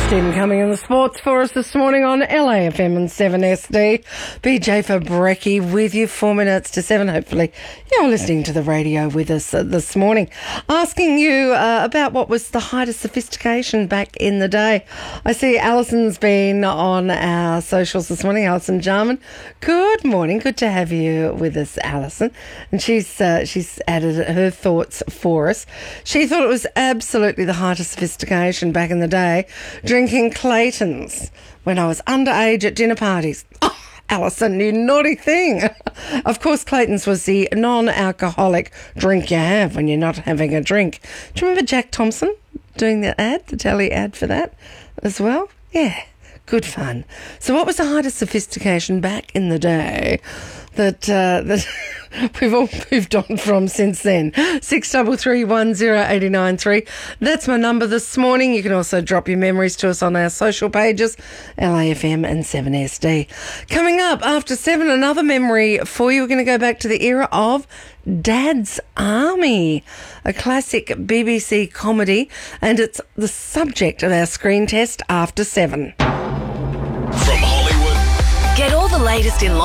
Stephen coming in the sports for us this morning on LAFM and 7SD. BJ Fabrecki with you 4 minutes to 7. Hopefully you're listening to the radio with us this morning. Asking you about what was the height of sophistication back in the day. I see Alison's been on our socials this morning, Alison Jarman. Good morning. Good to have you with us, Alison. And she's added her thoughts for us. She thought it was absolutely the height of sophistication back in the day, drinking Clayton's when I was underage at dinner parties. Oh, Alison, you naughty thing. Of course, Clayton's was the non-alcoholic drink you have when you're not having a drink. Do you remember Jack Thompson doing the telly ad for that as well? Yeah, good fun. So what was the height of sophistication back in the day that we've all moved on from since then? 63310893. That's my number this morning. You can also drop your memories to us on our social pages, LAFM and 7SD. Coming up after 7, another memory for you. We're going to go back to the era of Dad's Army, a classic BBC comedy, and it's the subject of our screen test after 7. From Hollywood. Get all the latest in life.